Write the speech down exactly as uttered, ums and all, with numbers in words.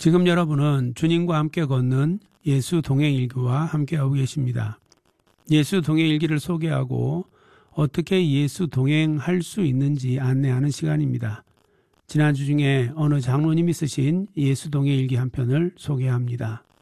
지금 여러분은 주님과 함께 걷는 예수 동행일기와 함께하고 계십니다. 예수 동행일기를 소개하고 어떻게 예수 동행할 수 있는지 안내하는 시간입니다. 지난주 중에 어느 장로님이 쓰신 예수 동행일기 한 편을 소개합니다.